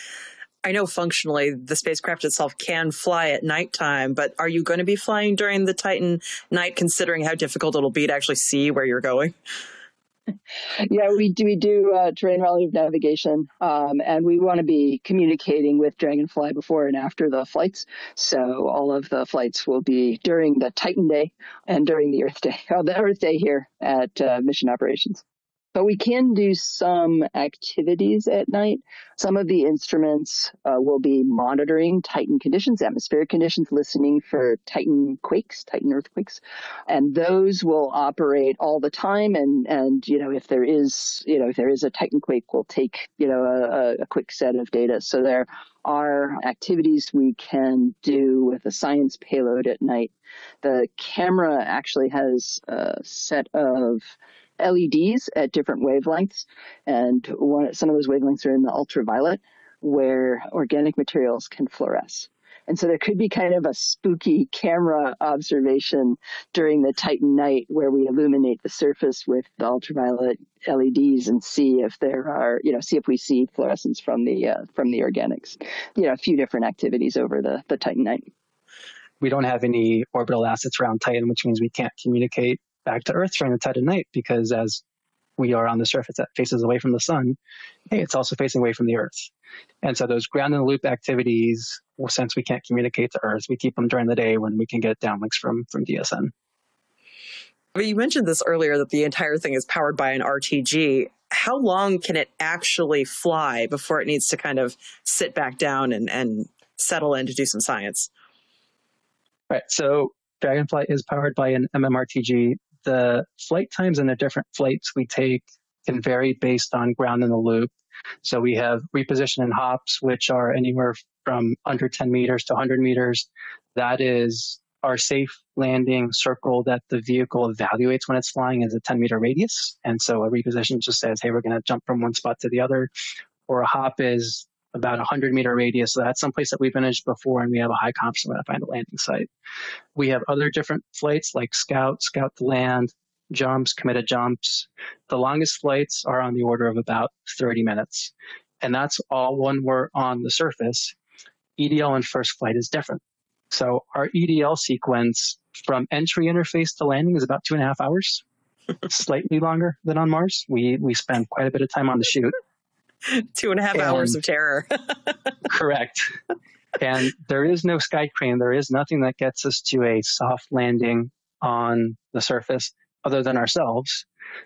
I know functionally the spacecraft itself can fly at nighttime, but are you going to be flying during the Titan night, considering how difficult it'll be to actually see where you're going? Yeah, we do, we do uh, terrain relative navigation, um, and we want to be communicating with Dragonfly before and after the flights. So all of the flights will be during the Titan Day and during the Earth Day, or the Earth Day here at uh, Mission Operations. But we can do some activities at night. Some of the instruments uh, will be monitoring Titan conditions, atmospheric conditions, listening for Titan quakes, Titan earthquakes. And those will operate all the time. And, and you know, if there is, you know, if there is a Titan quake, we'll take, you know, a, a quick set of data. So there are activities we can do with a science payload at night. The camera actually has a set of L E Ds at different wavelengths, and one, some of those wavelengths are in the ultraviolet, where organic materials can fluoresce. And so there could be kind of a spooky camera observation during the Titan night where we illuminate the surface with the ultraviolet L E Ds and see if there are, you know, see if we see fluorescence from the uh, from the organics. You know, a few different activities over the, the Titan night. We don't have any orbital assets around Titan, which means we can't communicate back to Earth during the Titan night, because as we are on the surface that faces away from the sun, hey, it's also facing away from the Earth. And so those ground in the loop activities, well, since we can't communicate to Earth, we keep them during the day when we can get downlinks from, from D S N. I mean, you mentioned this earlier, that the entire thing is powered by an R T G. How long can it actually fly before it needs to kind of sit back down and, and settle in to do some science? Right. So Dragonfly is powered by an M M R T G. The flight times and the different flights we take can vary based on ground in the loop. So we have reposition and hops, which are anywhere from under ten meters to one hundred meters. That is our safe landing circle that the vehicle evaluates when it's flying as a ten meter radius. And so a reposition just says, hey, we're going to jump from one spot to the other. Or a hop is about a one hundred meter radius. So that's someplace that we've managed before, and we have a high confidence we're going to find a landing site. We have other different flights like scout, scout to land, jumps, committed jumps. The longest flights are on the order of about thirty minutes. And that's all when we're on the surface. E D L and first flight is different. So our E D L sequence from entry interface to landing is about two and a half hours, slightly longer than on Mars. We, we spend quite a bit of time on the chute. Two and a half and, hours of terror. Correct. And there is no sky crane. There is nothing that gets us to a soft landing on the surface other than ourselves.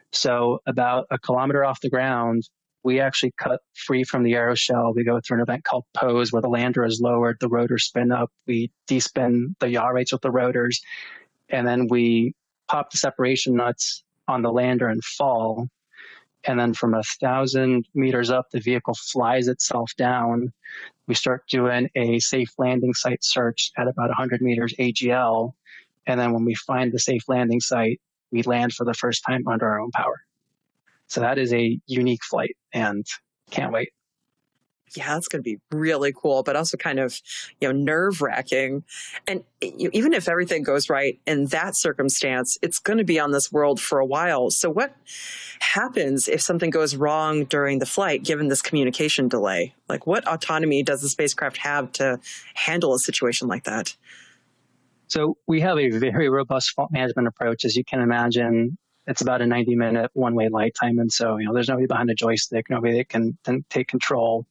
So about a kilometer off the ground, we actually cut free from the aeroshell. We go through an event called pose, where the lander is lowered, the rotors spin up. We despin the yaw rates with the rotors, and then we pop the separation nuts on the lander and fall. And then from a thousand meters up, the vehicle flies itself down. We start doing a safe landing site search at about one hundred meters A G L. And then when we find the safe landing site, we land for the first time under our own power. So that is a unique flight, and can't wait. Yeah, that's going to be really cool, but also kind of, you know, nerve wracking. And you, even if everything goes right in that circumstance, it's going to be on this world for a while. So what happens if something goes wrong during the flight, given this communication delay? Like, what autonomy does the spacecraft have to handle a situation like that? So we have a very robust fault management approach. As you can imagine, it's about a ninety minute one-way light time. And so, you know, there's nobody behind a joystick, nobody that can, can take control.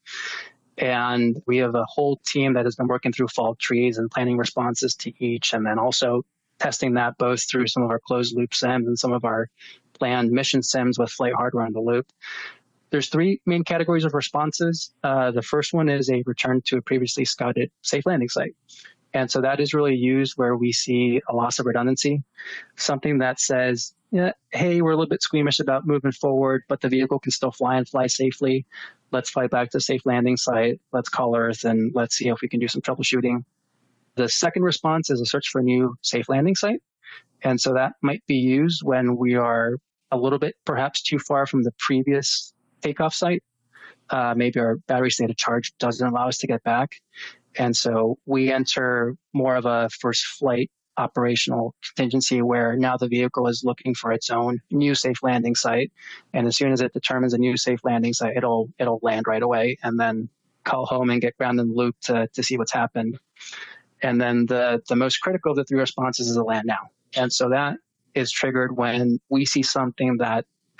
And we have a whole team that has been working through fault trees and planning responses to each, and then also testing that both through some of our closed loop sims and some of our planned mission sims with flight hardware on the loop. There's three main categories of responses. Uh, the first one is a return to a previously scouted safe landing site. And so that is really used where we see a loss of redundancy, something that says, yeah, hey, we're a little bit squeamish about moving forward, but the vehicle can still fly and fly safely. Let's fly back to a safe landing site. Let's call Earth and let's see if we can do some troubleshooting. The second response is a search for a new safe landing site. And so that might be used when we are a little bit perhaps too far from the previous takeoff site. Uh, maybe our battery state of charge doesn't allow us to get back. And so we enter more of a first flight operational contingency where now the vehicle is looking for its own new safe landing site. And as soon as it determines a new safe landing site, it'll it'll land right away and then call home and get ground in the loop to, to see what's happened. And then the, the most critical of the three responses is a land now. And so that is triggered when we see something that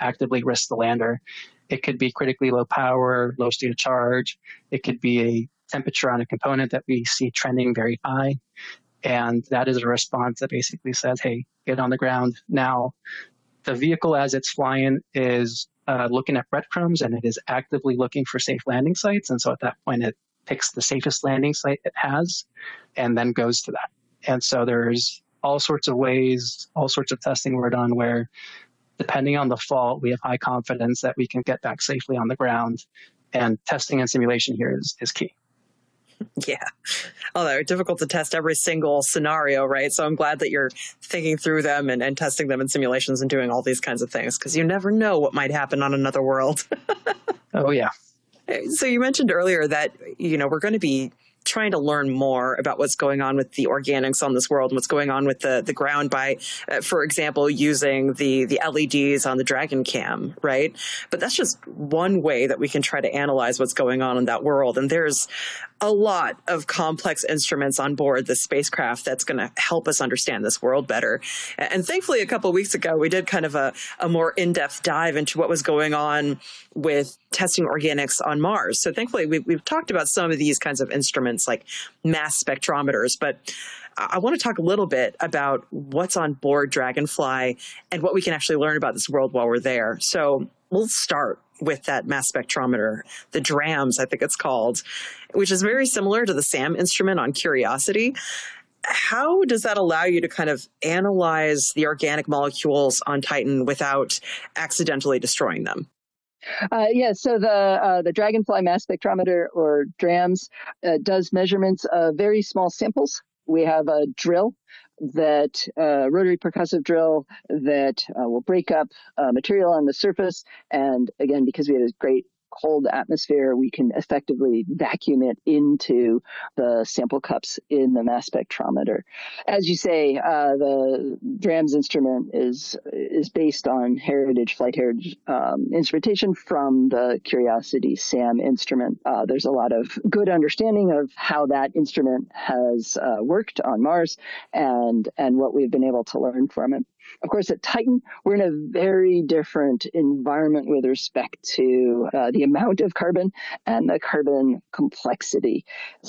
actively risk the lander. It could be critically low power, low state of charge. It could be a temperature on a component that we see trending very high. And that is a response that basically says, hey, get on the ground now. The vehicle, as it's flying, is uh, looking at breadcrumbs, and it is actively looking for safe landing sites. And so at that point, it picks the safest landing site it has and then goes to that. And so there's all sorts of ways, all sorts of testing we're done where, depending on the fault, we have high confidence that we can get back safely on the ground. And testing and simulation here is, is key. Yeah. Although it's difficult to test every single scenario, right? So I'm glad that you're thinking through them and, and testing them in simulations and doing all these kinds of things, because you never know what might happen on another world. Oh, yeah. So you mentioned earlier that, you know, we're going to be trying to learn more about what's going on with the organics on this world and what's going on with the, the ground by, uh, for example, using the, the L E Ds on the Dragon Cam, right? But that's just one way that we can try to analyze what's going on in that world. And there's a lot of complex instruments on board the spacecraft that's going to help us understand this world better. And thankfully, a couple of weeks ago, we did kind of a, a more in-depth dive into what was going on with testing organics on Mars. So thankfully, we, we've talked about some of these kinds of instruments like mass spectrometers, but I want to talk a little bit about what's on board Dragonfly and what we can actually learn about this world while we're there. So we'll start with that mass spectrometer, the DRAMS, I think it's called, which is very similar to the SAM instrument on Curiosity. How does that allow you to kind of analyze the organic molecules on Titan without accidentally destroying them? Uh, yeah, so the uh, the Dragonfly mass spectrometer, or DRAMS, uh, does measurements of very small samples. We have a drill that uh, rotary percussive drill that uh, will break up uh, material on the surface. And again, because we have a great cold atmosphere, we can effectively vacuum it into the sample cups in the mass spectrometer. As you say, uh, the DRAMS instrument is is based on heritage, flight heritage um, instrumentation from the Curiosity SAM instrument. Uh, there's a lot of good understanding of how that instrument has uh, worked on Mars and and what we've been able to learn from it. Of course, at Titan, we're in a very different environment with respect to uh, the amount of carbon and the carbon complexity.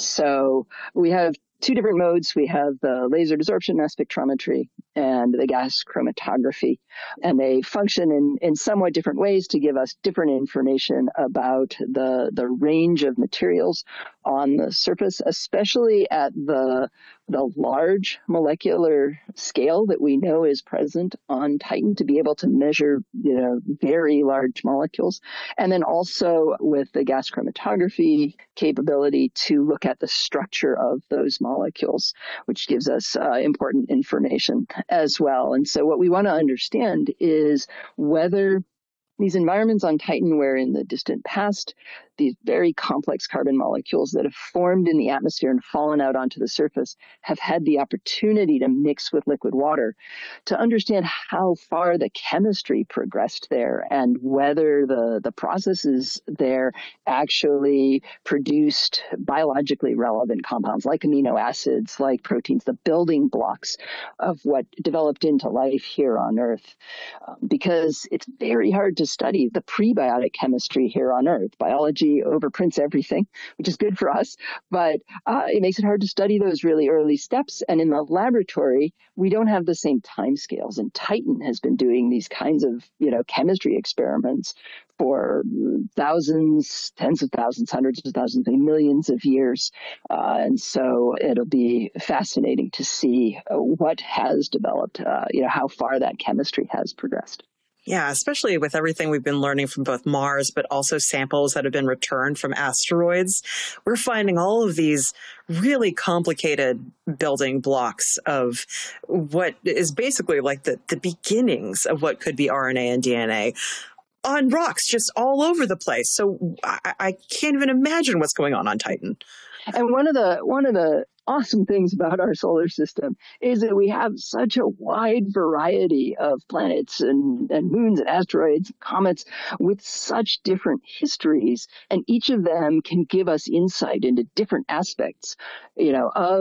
So we have two different modes. We have the laser desorption mass spectrometry and the gas chromatography. And they function in, in somewhat different ways to give us different information about the, the range of materials on the surface, especially at the the large molecular scale that we know is present on Titan, to be able to measure, you know, very large molecules. And then also with the gas chromatography capability to look at the structure of those molecules, which gives us uh, important information as well. And so what we want to understand is whether these environments on Titan, where in the distant past, these very complex carbon molecules that have formed in the atmosphere and fallen out onto the surface have had the opportunity to mix with liquid water, to understand how far the chemistry progressed there and whether the, the processes there actually produced biologically relevant compounds like amino acids, like proteins, the building blocks of what developed into life here on Earth. Um, because it's very hard to study the prebiotic chemistry here on Earth. Biology overprints everything, which is good for us, but uh, it makes it hard to study those really early steps. And in the laboratory, we don't have the same timescales. And Titan has been doing these kinds of, you know, chemistry experiments for thousands, tens of thousands, hundreds of thousands, maybe millions of years. Uh, and so it'll be fascinating to see uh, what has developed, uh, you know, how far that chemistry has progressed. Yeah, especially with everything we've been learning from both Mars, but also samples that have been returned from asteroids. We're finding all of these really complicated building blocks of what is basically like the, the beginnings of what could be R N A and D N A on rocks just all over the place. So I, I can't even imagine what's going on on Titan. And one of the one of the awesome things about our solar system is that we have such a wide variety of planets and, and moons and asteroids, comets with such different histories. And each of them can give us insight into different aspects, you know, of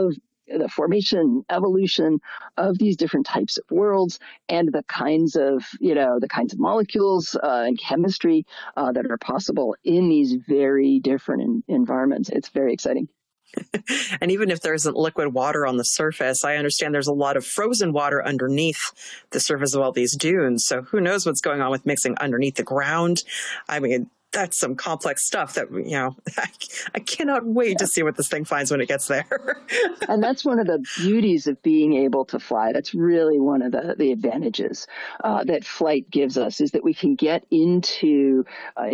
the formation, evolution of these different types of worlds and the kinds of, you know, the kinds of molecules uh, and chemistry uh, that are possible in these very different in- environments. It's very exciting. And even if there isn't liquid water on the surface, I understand there's a lot of frozen water underneath the surface of all these dunes. So who knows what's going on with mixing underneath the ground? I mean, that's some complex stuff that, you know, I, I cannot wait yeah. to see what this thing finds when it gets there. And that's one of the beauties of being able to fly. That's really one of the, the advantages uh, that flight gives us, is that we can get into uh,